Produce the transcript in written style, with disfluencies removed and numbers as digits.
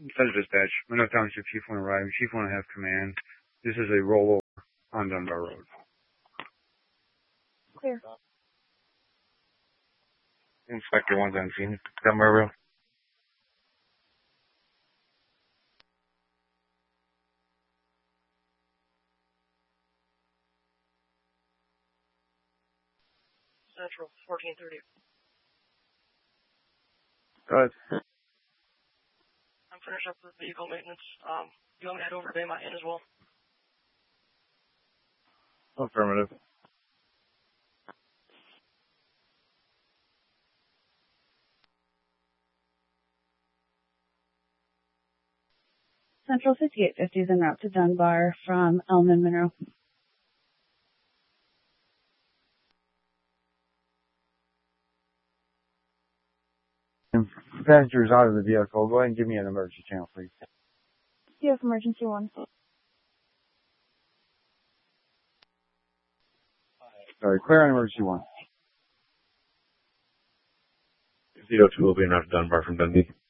Center Dispatch, Monroe Township, Chief 1 arriving. Chief 1 have command. This is a rollover on Dunbar Road. Clear. Inspector 1's on scene. Dunbar Road. Central, 1430. Go ahead. I'm finished up with vehicle maintenance. You want me to head over to Bay Mine as well? Affirmative. Central 5850 is en route to Dunbar from Elman, Monroe. Passengers out of the vehicle. Go ahead and give me an emergency channel, please. You have emergency 1. Sorry, clear on emergency 1. 02 will be enough Dunbar from Dundee.